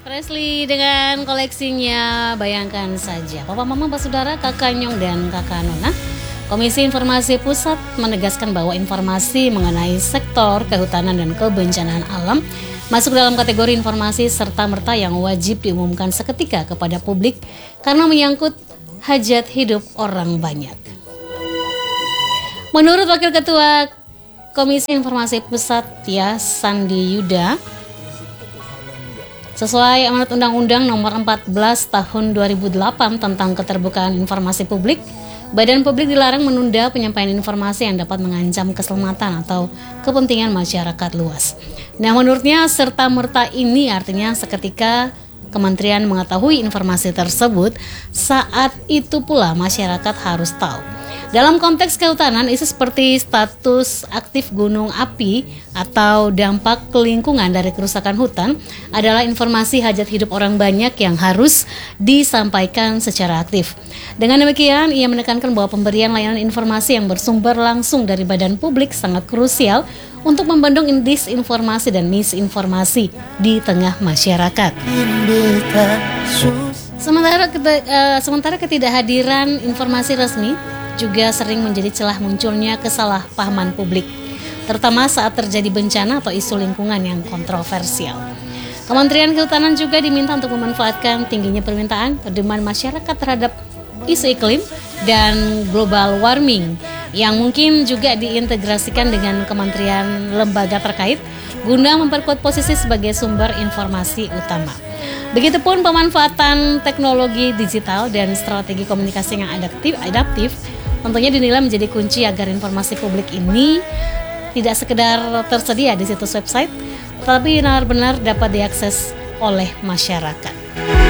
Presley dengan koleksinya, bayangkan saja. Papa, mama, pak saudara, kakak Nyong dan kakak Nona. Komisi Informasi Pusat menegaskan bahwa informasi mengenai sektor kehutanan dan kebencanaan alam masuk dalam kategori informasi serta-merta yang wajib diumumkan seketika kepada publik karena menyangkut hajat hidup orang banyak. Menurut Wakil Ketua Komisi Informasi Pusat Sandi Yuda, sesuai amanat Undang-Undang Nomor 14 Tahun 2008 tentang Keterbukaan Informasi Publik, Badan Publik dilarang menunda penyampaian informasi yang dapat mengancam keselamatan atau kepentingan masyarakat luas. Nah, menurutnya serta-merta ini artinya seketika Kementerian mengetahui informasi tersebut, saat itu pula masyarakat harus tahu. Dalam konteks kehutanan, isu seperti status aktif gunung api atau dampak ke lingkungan dari kerusakan hutan adalah informasi hajat hidup orang banyak yang harus disampaikan secara aktif. Dengan demikian, ia menekankan bahwa pemberian layanan informasi yang bersumber langsung dari badan publik sangat krusial untuk membendung disinformasi dan misinformasi di tengah masyarakat. Sementara ketidakhadiran informasi resmi juga sering menjadi celah munculnya kesalahpahaman publik, terutama saat terjadi bencana atau isu lingkungan yang kontroversial. Kementerian Kehutanan juga diminta untuk memanfaatkan tingginya permintaan penerimaan masyarakat terhadap isu iklim dan global warming yang mungkin juga diintegrasikan dengan kementerian lembaga terkait guna memperkuat posisi sebagai sumber informasi utama. Begitupun pemanfaatan teknologi digital dan strategi komunikasi yang adaptif tentunya dinilai menjadi kunci agar informasi publik ini tidak sekedar tersedia di situs website, tetapi benar-benar dapat diakses oleh masyarakat.